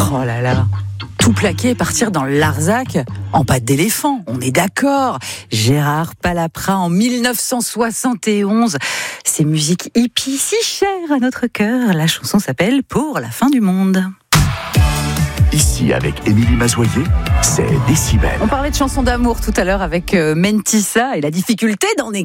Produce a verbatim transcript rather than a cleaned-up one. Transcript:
Oh là là, tout plaquer et partir dans le Larzac en pattes d'éléphant, on est d'accord. Gérard Palaprat en dix-neuf cent soixante et onze. Ces musiques hippies si chères à notre cœur. La chanson s'appelle Pour la fin du monde. Ici, avec Émilie Mazoyer, c'est Décibel. On parlait de chansons d'amour tout à l'heure avec Mentissa et la difficulté d'en écrire.